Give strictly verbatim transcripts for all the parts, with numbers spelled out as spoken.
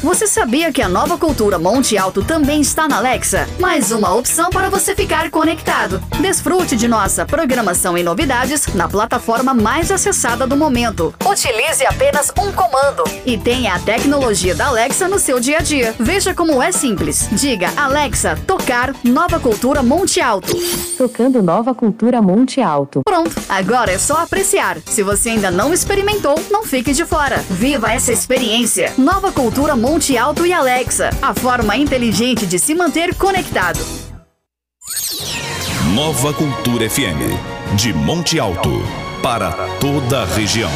Você sabia que a Nova Cultura Monte Alto também está na Alexa? Mais uma opção para você ficar conectado. Desfrute de nossa programação e novidades na plataforma mais acessada do momento. Utilize apenas um comando e tenha a tecnologia da Alexa no seu dia a dia. Veja como é simples. Diga, Alexa, tocar Nova Cultura Monte Alto. Tocando Nova Cultura Monte Alto. Pronto, agora é só apreciar. Se você ainda não experimentou, não fique de fora. Viva essa experiência. Nova Cultura Monte Alto e Alexa, a forma inteligente de se manter conectado. Nova Cultura F M, de Monte Alto, para toda a região.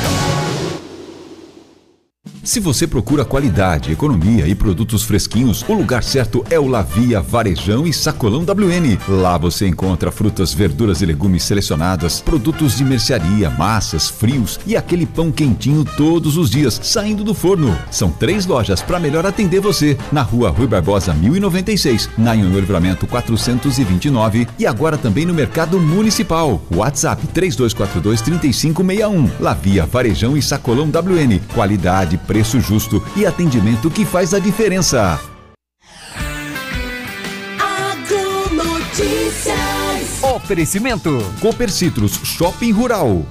Se você procura qualidade, economia e produtos fresquinhos, o lugar certo é o Lavia Varejão e Sacolão W N. Lá você encontra frutas, verduras e legumes selecionadas, produtos de mercearia, massas, frios e aquele pão quentinho todos os dias, saindo do forno. São três lojas para melhor atender você. Na rua Rui Barbosa mil e noventa e seis, na Anhonho Livramento quatrocentos e vinte e nove e agora também no Mercado Municipal. WhatsApp três dois quatro dois, três cinco seis um. Lavia Varejão e Sacolão W N. Qualidade, preço justo e atendimento que faz a diferença. Agronotícias. Oferecimento Cooper Citrus Shopping Rural.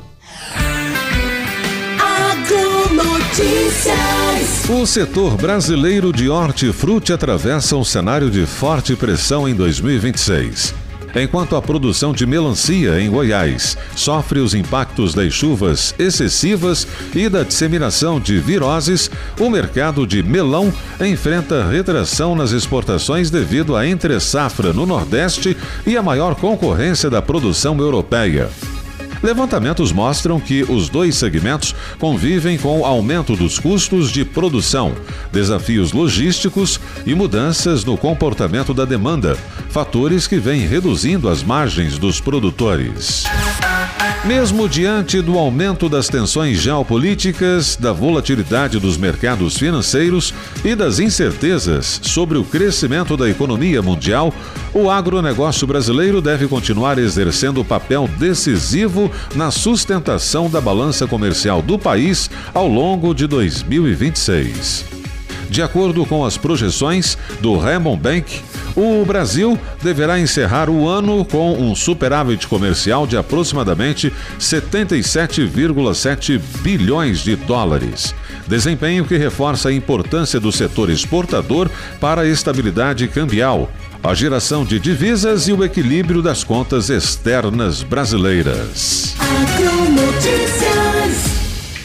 Agronotícias. O setor brasileiro de hortifruti atravessa um cenário de forte pressão em dois mil e vinte e seis. Enquanto a produção de melancia em Goiás sofre os impactos das chuvas excessivas e da disseminação de viroses, o mercado de melão enfrenta retração nas exportações devido à entre-safra no Nordeste e a maior concorrência da produção europeia. Levantamentos mostram que os dois segmentos convivem com o aumento dos custos de produção, desafios logísticos e mudanças no comportamento da demanda, fatores que vêm reduzindo as margens dos produtores. Mesmo diante do aumento das tensões geopolíticas, da volatilidade dos mercados financeiros e das incertezas sobre o crescimento da economia mundial, o agronegócio brasileiro deve continuar exercendo papel decisivo na sustentação da balança comercial do país ao longo de dois mil e vinte e seis. De acordo com as projeções do Raymond Bank, o Brasil deverá encerrar o ano com um superávit comercial de aproximadamente setenta e sete vírgula sete bilhões de dólares. Desempenho que reforça a importância do setor exportador para a estabilidade cambial, a geração de divisas e o equilíbrio das contas externas brasileiras. Agronotícias.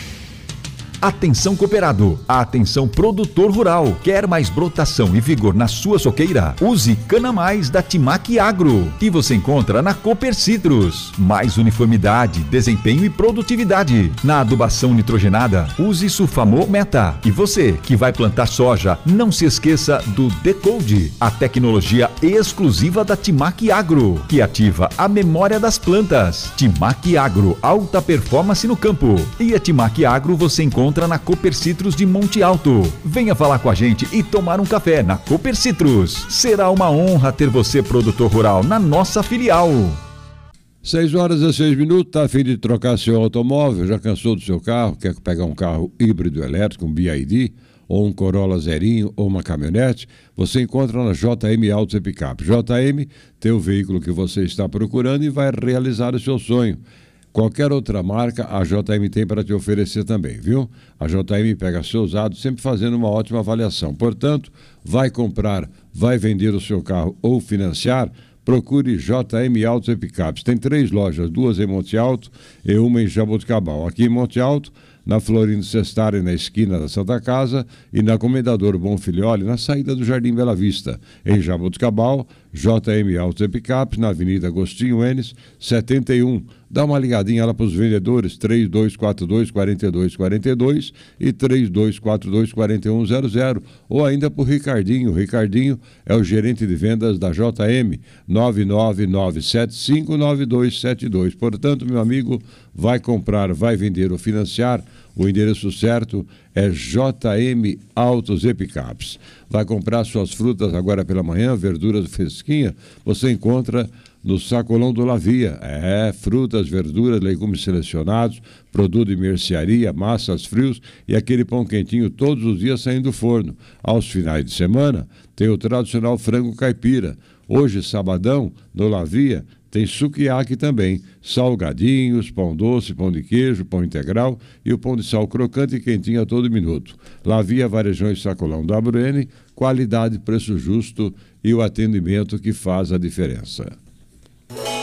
Atenção cooperado, atenção produtor rural. Quer mais brotação e vigor na sua soqueira? Use Cana Mais da Timac Agro, que você encontra na Cooper Citrus. Mais uniformidade, desempenho e produtividade. Na adubação nitrogenada, use Sulfamol Meta. E você que vai plantar soja, não se esqueça do Decode, a tecnologia exclusiva da Timac Agro, que ativa a memória das plantas. Timac Agro, alta performance no campo. E a Timac Agro você encontra na Cooper Citrus de Monte Alto. Venha falar com a gente e tomar um café na Cooper Citrus. Será uma honra ter você, produtor rural, na nossa filial. seis horas e seis minutos, tá a fim de trocar seu automóvel, já cansou do seu carro, quer pegar um carro híbrido elétrico, um B I D, ou um Corolla zerinho, ou uma caminhonete, você encontra na J M Autos e Picape. J M tem o veículo que você está procurando e vai realizar o seu sonho. Qualquer outra marca, a J M tem para te oferecer também, viu? A J M pega seu usado, sempre fazendo uma ótima avaliação. Portanto, vai comprar, vai vender o seu carro ou financiar, procure J M Autos e Picapes. Tem três lojas, duas em Monte Alto e uma em Jaboticabal. Aqui em Monte Alto, na Florindo Sestari, na esquina da Santa Casa, e na Comendador Bonfilholi, na saída do Jardim Bela Vista. Em Jaboticabal, J M Autos e Picapes, na Avenida Agostinho Enes, setenta e um. Dá uma ligadinha lá para os vendedores, três dois quatro dois, quatro dois quatro dois e três dois quatro dois, quatro um zero zero, ou ainda para o Ricardinho. O Ricardinho é o gerente de vendas da J M, nove nove nove sete cinco nove dois sete dois. Portanto, meu amigo, vai comprar, vai vender ou financiar, O endereço certo é J M Autos e Picapes. Vai comprar suas frutas agora pela manhã, verduras fresquinha, você encontra no Sacolão do Lavia. É, frutas, verduras, legumes selecionados, produto de mercearia, massas frios e aquele pão quentinho todos os dias saindo do forno. Aos finais de semana, tem o tradicional frango caipira. Hoje, sabadão, no Lavia, tem sukiyaki também, salgadinhos, pão doce, pão de queijo, pão integral e o pão de sal crocante e quentinho a todo minuto. Lavia, Varejão e Sacolão W N, qualidade, preço justo e o atendimento que faz a diferença.